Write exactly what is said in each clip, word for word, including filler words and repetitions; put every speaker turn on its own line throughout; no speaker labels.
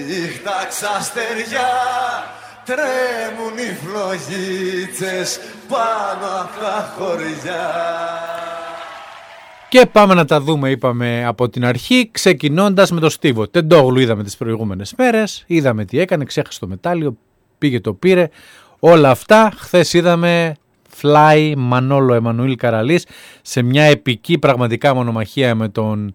νύχτα ξαστεριά, τρέμουν οι φλογίτσες πάνω απ' τα χωριά.
Και πάμε να τα δούμε, είπαμε από την αρχή, ξεκινώντας με το Στίβο Τεντόγλου. Είδαμε τις προηγούμενες μέρες, είδαμε τι έκανε, ξέχασε το μετάλλιο, πήγε το πήρε, όλα αυτά. Χθες είδαμε Fly Μανόλο Εμμανουήλ Καραλής σε μια επική πραγματικά μονομαχία με τον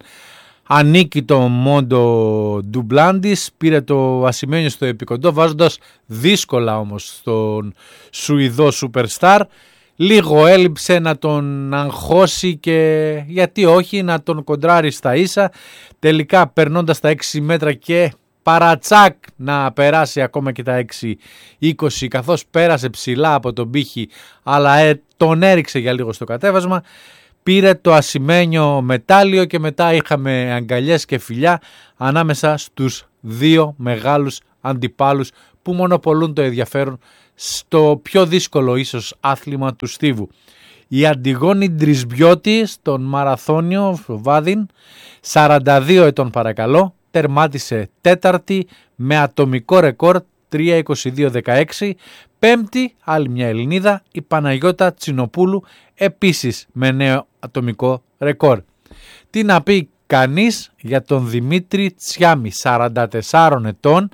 ανίκητο Μόντο Ντουμπλάντης. Πήρε το ασημένιο στο επικοντό, βάζοντας δύσκολα όμως στον Σουηδό Superstar. Λίγο έλειψε να τον αγχώσει και γιατί όχι να τον κοντράρει στα ίσα. Τελικά περνώντας τα έξι μέτρα και παρατσάκ να περάσει ακόμα και τα έξι είκοσι, καθώς πέρασε ψηλά από τον πύχη αλλά ε, τον έριξε για λίγο στο κατέβασμα. Πήρε το ασημένιο μετάλλιο και μετά είχαμε αγκαλιές και φιλιά ανάμεσα στους δύο μεγάλους αντιπάλους που μονοπολούν το ενδιαφέρον στο πιο δύσκολο ίσως άθλημα του Στίβου. Η Αντιγόνη Ντρισμπιώτη στον μαραθώνιο Βάδιν, σαράντα δύο ετών παρακαλώ, τερμάτισε τέταρτη με ατομικό ρεκόρ τρία είκοσι δύο δεκαέξι. Πέμπτη, άλλη μια Ελληνίδα, η Παναγιώτα Τσινοπούλου, επίσης με νέο ατομικό ρεκόρ. Τι να πει κανείς για τον Δημήτρη Τσιάμι, σαράντα τεσσάρων ετών,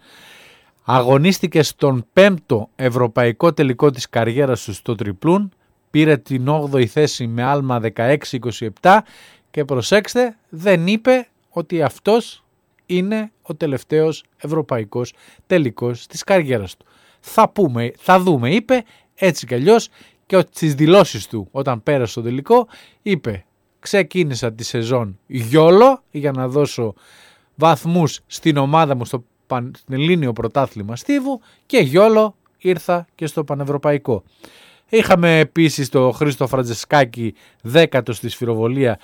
αγωνίστηκε στον πέμπτο ευρωπαϊκό τελικό της καριέρας του στο τριπλούν, πήρε την όγδοη θέση με άλμα δεκαέξι είκοσι επτά και προσέξτε, δεν είπε ότι αυτός είναι ο τελευταίος ευρωπαϊκός τελικός της καριέρας του. Θα πούμε, θα δούμε, είπε, έτσι κι αλλιώς, και στις δηλώσεις του όταν πέρασε στο τελικό είπε ξεκίνησα τη σεζόν γιόλο για να δώσω βαθμούς στην ομάδα μου στο Πανελλήνιο Πρωτάθλημα Στίβου και γιόλο ήρθα και στο Πανευρωπαϊκό. Είχαμε επίσης το Χρήστο Φραντζεσκάκη δέκατο στη σφυροβολία,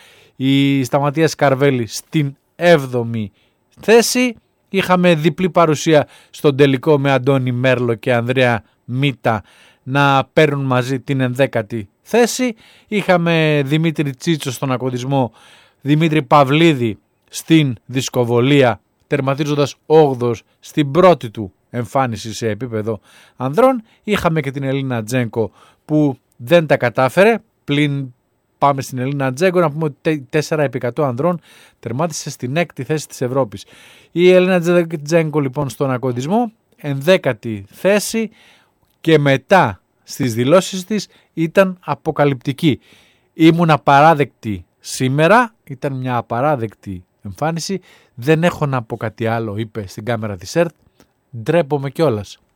η Σταματία Σκαρβέλη στην έβδομη θέση. Είχαμε διπλή παρουσία στον τελικό με Αντώνη Μέρλο και Ανδρέα Μίτα να παίρνουν μαζί την ενδέκατη θέση. Είχαμε Δημήτρη Τσίτσο στον ακοδισμό, Δημήτρη Παυλίδη στην δισκοβολία, τερματίζοντας όγδοος στην πρώτη του εμφάνιση σε επίπεδο ανδρών. Είχαμε και την Ελίνα Τζένκο που δεν τα κατάφερε, πλην πάμε στην Ελίνα Τζένκο να πούμε ότι τέσσερα επί εκατό ανδρών τερμάτισε στην έκτη θέση της Ευρώπης. Η Ελίνα Τζένκο λοιπόν στον ακοδισμό ενδέκατη θέση και μετά στις δηλώσεις της ήταν αποκαλυπτική. Ήμουν απαράδεκτη σήμερα, ήταν μια απαράδεκτη εμφάνιση, δεν έχω να πω κάτι άλλο, είπε στην κάμερα της ΕΡΤ, ντρέπομαι κιόλας.